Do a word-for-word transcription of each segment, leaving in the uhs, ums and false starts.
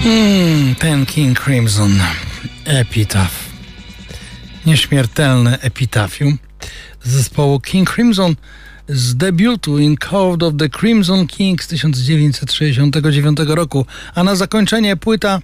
Hmm, ten King Crimson, Epitaph. Nieśmiertelne epitafium zespołu King Crimson z debiutu In Court of the Crimson King z tysiąc dziewięćset sześćdziesiątego dziewiątego roku, a na zakończenie płyta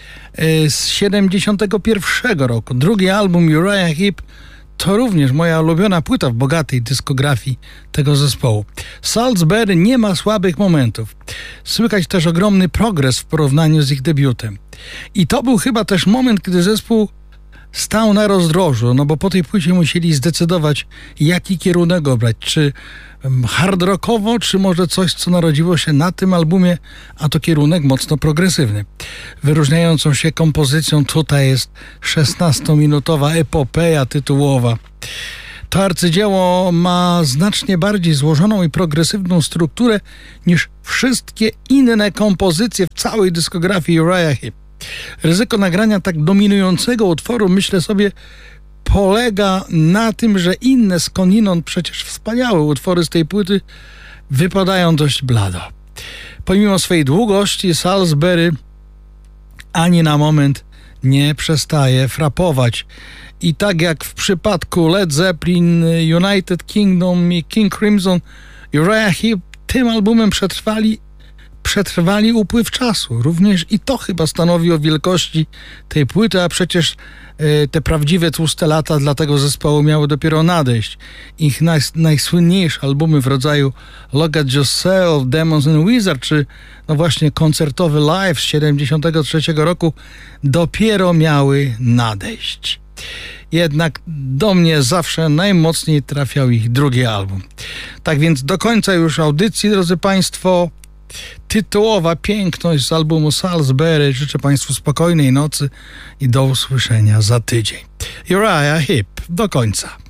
z siedemdziesiątego pierwszego roku. Drugi album Uriah Heep to również moja ulubiona płyta w bogatej dyskografii tego zespołu. Salisbury nie ma słabych momentów. Słychać też ogromny progres w porównaniu z ich debiutem. I to był chyba też moment, kiedy zespół stał na rozdrożu, no bo po tej płycie musieli zdecydować, jaki kierunek obrać. Czy hard rockowo, czy może coś, co narodziło się na tym albumie, a to kierunek mocno progresywny. Wyróżniającą się kompozycją tutaj jest szesnastominutowa epopeja tytułowa. To arcydzieło ma znacznie bardziej złożoną i progresywną strukturę niż wszystkie inne kompozycje w całej dyskografii Uriah Heep. Ryzyko nagrania tak dominującego utworu, myślę sobie, polega na tym, że inne skądinąd przecież wspaniałe utwory z tej płyty wypadają dość blado. Pomimo swojej długości Salisbury ani na moment nie przestaje frapować. I tak jak w przypadku Led Zeppelin, United Kingdom i King Crimson, Uriah Heep tym albumem przetrwali przetrwali upływ czasu. Również i to chyba stanowi o wielkości tej płyty, a przecież y, te prawdziwe tłuste lata dla tego zespołu miały dopiero nadejść. Ich naj, najsłynniejsze albumy w rodzaju Look at Yourself, Demons and Wizards, czy no właśnie koncertowy Live z siedemdziesiątego trzeciego roku dopiero miały nadejść. Jednak do mnie zawsze najmocniej trafiał ich drugi album. Tak więc do końca już audycji, drodzy Państwo, tytułowa piękność z albumu Salisbury. Życzę Państwu spokojnej nocy i do usłyszenia za tydzień. Uriah Heep do końca.